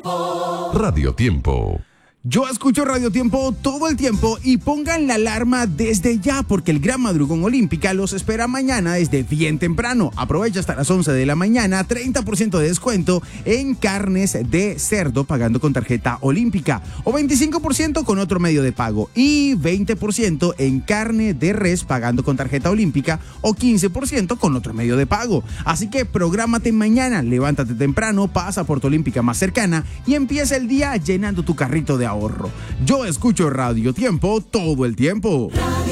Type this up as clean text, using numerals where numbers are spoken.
Radio Tiempo. Yo escucho Radio Tiempo todo el tiempo y pongan la alarma desde ya porque el Gran Madrugón Olímpica los espera mañana desde bien temprano. Aprovecha hasta las 11 de la mañana, 30% de descuento en carnes de cerdo pagando con tarjeta olímpica o 25% con otro medio de pago y 20% en carne de res pagando con tarjeta olímpica o 15% con otro medio de pago. Así que prográmate mañana, levántate temprano, pasa por tu olímpica más cercana y empieza el día llenando tu carrito de ahorro. Yo escucho Radio Tiempo todo el tiempo.